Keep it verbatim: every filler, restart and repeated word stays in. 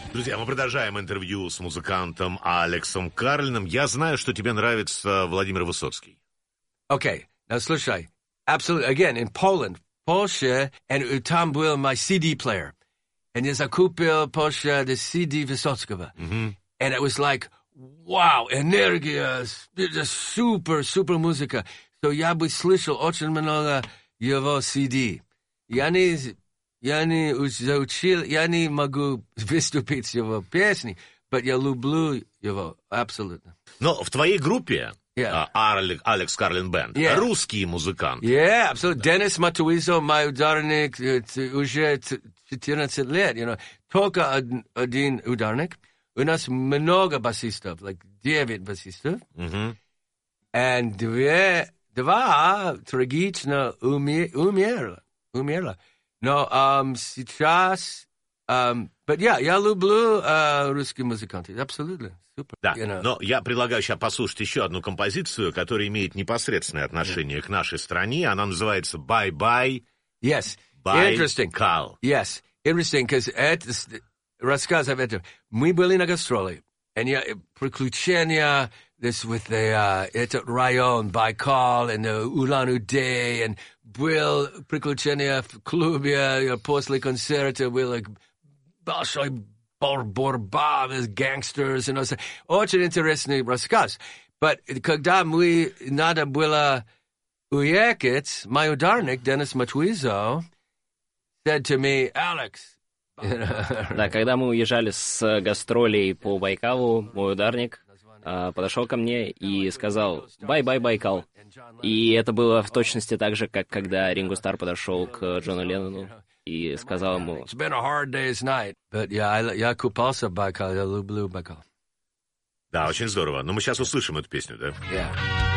Друзья, мы продолжаем интервью с музыкантом Алексом Карлином. Я знаю, что тебе нравится Владимир Высоцкий. Okay, now слушай. Absolutely. Again, in Poland, Польша, and там был my си ди player. And я закупил Польша the си ди Высоцкого. Mm-hmm. And it was like, wow, энергия, супер, супер музыка. So я бы слышал очень много его си ди. Я не, я не заучил, я не могу выступить с его песней, but я люблю его, абсолютно. Но в твоей группе Yeah. uh, Алекс Карлин Бэнд Yeah. русские музыканты. Yeah, absolutely. Денис Матуизо, мой ударник, уже четырнадцать лет, you know. Только один, один ударник. У нас много басистов, like девять басистов. Mm-hmm. And две, два трагично умер, умерло. умерло. Но um, сейчас... Um, but yeah, я люблю uh, русские музыканты, абсолютно. Супер. Да, You know. но я предлагаю сейчас послушать еще одну композицию, которая имеет непосредственное отношение yeah. к нашей стране. Она называется «Bye-bye». Yes, By interesting. Kal. Yes, interesting, because рассказ об этом. Мы были на гастроли, и я, приключения this with the, uh, этот район, Байкал, and the Улан-Удэ, and был приключения в клубе, после концерта было большой борьба с gangsters, and all. Очень интересный рассказ. But когда мы надо было уехать, мой ударник, Денис Матуизо, said to me, Alex. Да, когда мы уезжали с гастролей по Байкалу, мой ударник uh, подошел ко мне и сказал «Бай-бай, Байкал». И это было в точности так же, как когда Ринго Стар подошел к Джону Леннону и сказал ему It's been a hard day's night, but yeah, я купался в Байкале, я люблю Байкал. Да, очень здорово. Но мы сейчас услышим эту песню, да? Yeah.